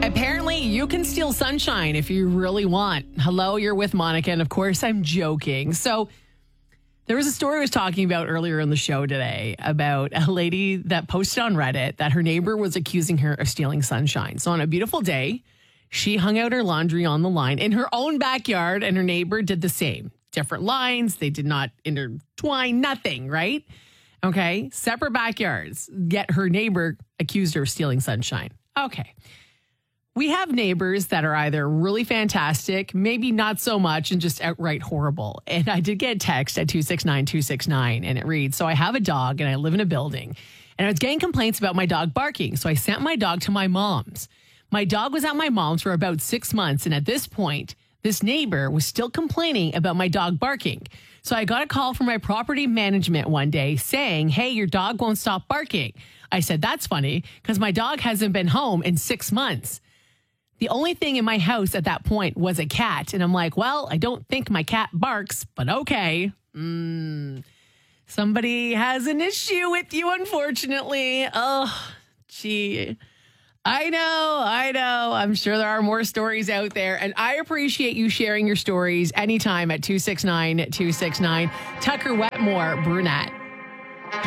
Apparently, you can steal sunshine if you really want. Hello, you're with Monica, and of course, I'm joking. So, there was a story I was talking about earlier in the show today about a lady that posted on Reddit that her neighbor was accusing her of stealing sunshine. So, on a beautiful day, she hung out her laundry on the line in her own backyard, and her neighbor did the same. Different lines, they did not intertwine, nothing, right? Okay, separate backyards, yet her neighbor accused her of stealing sunshine. Okay. We have neighbors that are either really fantastic, maybe not so much, and just outright horrible. And I did get a text at 269-269, and it reads, so I have a dog, and I live in a building, and I was getting complaints about my dog barking, so I sent my dog to my mom's. My dog was at my mom's for about 6 months, and at this point, this neighbor was still complaining about my dog barking. So I got a call from my property management one day saying, hey, your dog won't stop barking. I said, that's funny, because my dog hasn't been home in 6 months. The only thing in my house at that point was a cat. And I'm like, well, I don't think my cat barks, but okay. Somebody has an issue with you, unfortunately. Oh, gee. I know. I'm sure there are more stories out there. And I appreciate you sharing your stories anytime at 269-269. Tucker Wetmore, brunette.